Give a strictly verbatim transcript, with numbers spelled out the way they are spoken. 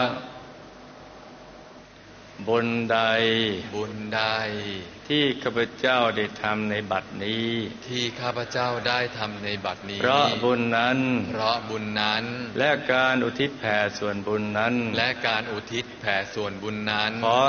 บุญใดบุญใดที่ข้าพเจ้าได้ทำในบัดนี้ที่ข้าพเจ้าได้ทำในบัดนี้เพราะบุญนั้นเพราะบุญนั้นและการอุทิศแผ่ส่วนบุญนั้นและการอุทิศแผ่ส่วนบุญนั้นขอ